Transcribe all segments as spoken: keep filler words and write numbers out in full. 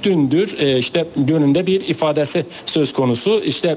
üstündür e, işte yönünde bir ifadesi söz konusu. İşte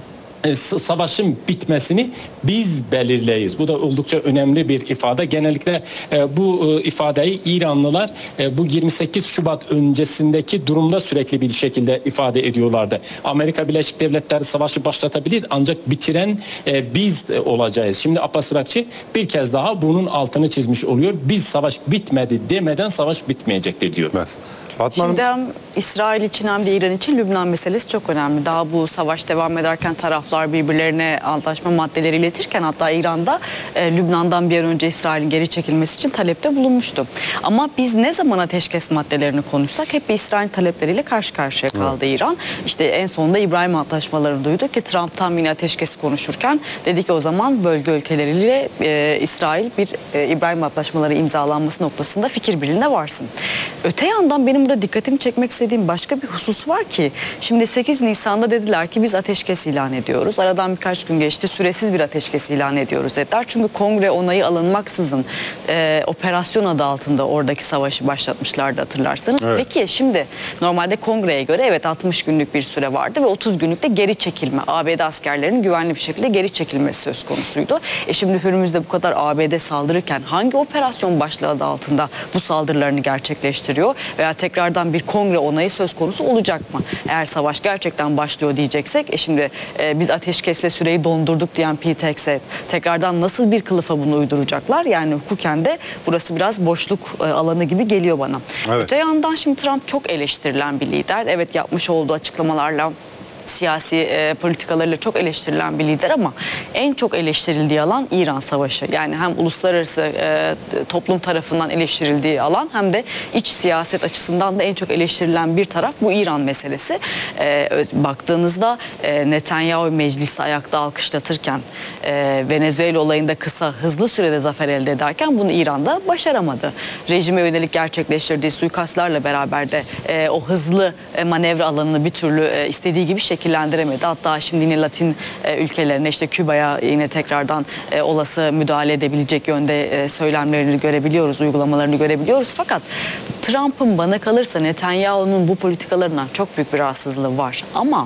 savaşın bitmesini biz belirleyiz. Bu da oldukça önemli bir ifade. Genellikle e, bu e, ifadeyi İranlılar e, bu yirmi sekiz Şubat öncesindeki durumda sürekli bir şekilde ifade ediyorlardı. Amerika Birleşik Devletleri savaşı başlatabilir ancak bitiren e, biz olacağız. Şimdi Abbas Irakçı bir kez daha bunun altını çizmiş oluyor. Biz savaş bitmedi demeden savaş bitmeyecektir diyor. Şimdi hem İsrail için hem de İran için Lübnan meselesi çok önemli. Daha bu savaş devam ederken taraflar birbirlerine antlaşma maddeleri iletirken hatta İran'da e, Lübnan'dan bir an önce İsrail'in geri çekilmesi için talepte bulunmuştu. Ama biz ne zaman ateşkes maddelerini konuşsak hep İsrail talepleriyle karşı karşıya kaldı evet. İran. İşte en sonunda İbrahim Antlaşmalarını duyduk ki Trump tam yine ateşkesi konuşurken dedi ki o zaman bölge ülkeleriyle e, İsrail bir e, İbrahim Antlaşmaları imzalanması noktasında fikir birliğine varsın. Öte yandan benim burada dikkatimi çekmek istediğim başka bir husus var ki şimdi sekiz Nisan'da dediler ki biz ateşkes ilan ediyoruz. Aradan birkaç gün geçti, süresiz bir ateşkes ilan ediyoruz dediler. Çünkü kongre onayı alınmaksızın e, operasyon adı altında oradaki savaşı başlatmışlardı hatırlarsanız. Evet. Peki şimdi normalde kongreye göre evet altmış günlük bir süre vardı ve otuz günlükte geri çekilme. A B D askerlerinin güvenli bir şekilde geri çekilmesi söz konusuydu. E şimdi Hürmüz'de bu kadar A B D saldırırken hangi operasyon başlığı adı altında bu saldırılarını gerçekleştiriyor veya tekrardan bir kongre onayı söz konusu olacak mı? Eğer savaş gerçekten başlıyor diyeceksek, e şimdi e, biz ateşkesle süreyi dondurduk diyen Pete Hegseth tekrardan nasıl bir kılıfa bunu uyduracaklar? Yani hukuken de burası biraz boşluk e, alanı gibi geliyor bana. Evet. Öte yandan şimdi Trump çok eleştirilen bir lider. Evet yapmış olduğu açıklamalarla siyasi e, politikalarıyla çok eleştirilen bir lider ama en çok eleştirildiği alan İran Savaşı. Yani hem uluslararası e, toplum tarafından eleştirildiği alan hem de iç siyaset açısından da en çok eleştirilen bir taraf bu İran meselesi. E, baktığınızda e, Netanyahu mecliste ayakta alkışlatırken e, Venezuela olayında kısa hızlı sürede zafer elde ederken bunu İran'da başaramadı. Rejime yönelik gerçekleştirdiği suikastlarla beraber de e, o hızlı e, manevra alanını bir türlü e, istediği gibi şekillendiremedi. Hatta şimdi yine Latin e, ülkelerine işte Küba'ya yine tekrardan e, olası müdahale edebilecek yönde e, söylemlerini görebiliyoruz, uygulamalarını görebiliyoruz. Fakat Trump'ın bana kalırsa Netanyahu'nun bu politikalarından çok büyük bir rahatsızlığı var. Ama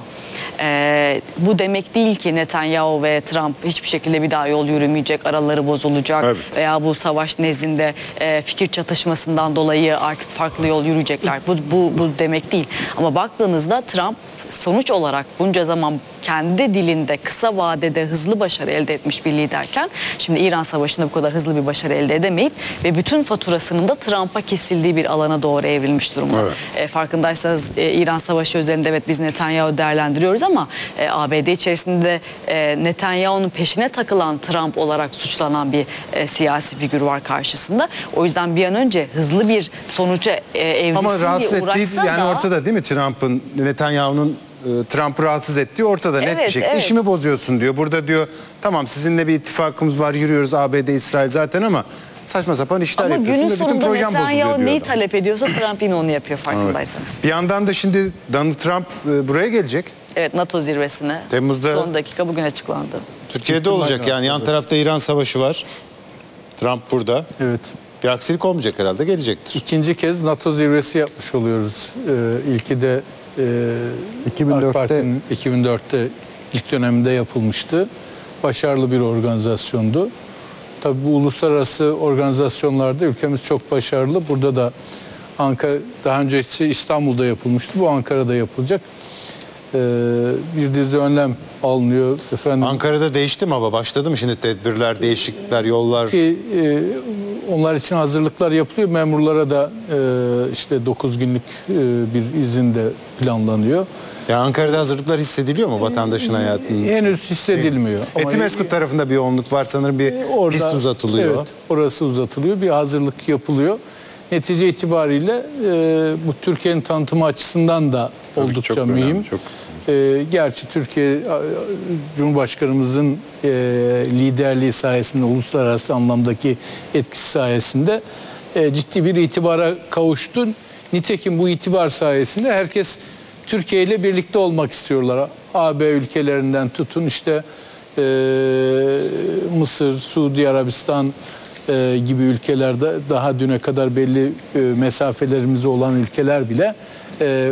e, bu demek değil ki Netanyahu ve Trump hiçbir şekilde bir daha yol yürümeyecek, araları bozulacak evet. veya bu savaş nezdinde e, fikir çatışmasından dolayı artık farklı yol yürüyecekler. Bu, bu, bu demek değil. Ama baktığınızda Trump sonuç olarak bunca zaman kendi dilinde kısa vadede hızlı başarı elde etmiş bir liderken şimdi İran Savaşı'nda bu kadar hızlı bir başarı elde edemeyip ve bütün faturasının da Trump'a kesildiği bir alana doğru evrilmiş durumda. Evet. E, farkındaysanız e, İran Savaşı üzerinde evet biz Netanyahu değerlendiriyoruz ama e, A B D içerisinde e, Netanyahu'nun peşine takılan Trump olarak suçlanan bir e, siyasi figür var karşısında. O yüzden bir an önce hızlı bir sonuca e, evrilsin ama rahatsız diye uğraşsa ettiği yani da, ortada değil mi Trump'ın Netanyahu'nun Trump'ı rahatsız ettiği ortada net evet, bir şekilde evet. işimi bozuyorsun diyor. Burada diyor tamam sizinle bir ittifakımız var yürüyoruz A B D İsrail zaten ama saçma sapan işler ama yapıyorsun ve bütün projem bozuluyor diyor. Netanyahu neyi adam. talep ediyorsa Trump yine onu yapıyor farkındaysanız. Evet. Bir yandan da şimdi Donald Trump buraya gelecek. Evet NATO zirvesine. Temmuz'da. Son dakika bugün açıklandı. Türkiye'de olacak yani yan tarafta İran Savaşı var. Trump burada. Evet. Bir aksilik olmayacak herhalde gelecektir. İkinci kez NATO zirvesi yapmış oluyoruz. Ee, ilki de e, iki bin dörtte. AK Parti'nin iki bin dörtte ilk döneminde yapılmıştı. Başarılı bir organizasyondu. Tabii bu uluslararası organizasyonlarda ülkemiz çok başarılı. Burada da Ankara, daha öncesi İstanbul'da yapılmıştı. Bu Ankara'da yapılacak. Ee, bir dizi önlem alınıyor efendim. Ankara'da değişti mi ama başladı mı şimdi tedbirler, değişiklikler, yollar? Ki, e, onlar için hazırlıklar yapılıyor. Memurlara da e, işte dokuz günlük e, bir izin de planlanıyor. Ya Ankara'da hazırlıklar hissediliyor mu vatandaşın hayatının? Henüz hissedilmiyor. Etimeskut tarafında bir yoğunluk var sanırım bir orada, pist uzatılıyor. Evet, orası uzatılıyor. Bir hazırlık yapılıyor. Netice itibariyle e, bu Türkiye'nin tanıtımı açısından da tabii oldukça çok mühim. Önemli, çok. E, gerçi Türkiye Cumhurbaşkanımızın e, liderliği sayesinde, uluslararası anlamdaki etkisi sayesinde e, ciddi bir itibara kavuştu. Nitekim bu itibar sayesinde herkes Türkiye ile birlikte olmak istiyorlar. A B ülkelerinden tutun işte e, Mısır, Suudi Arabistan e, gibi ülkelerde daha düne kadar belli e, mesafelerimiz olan ülkeler bile e,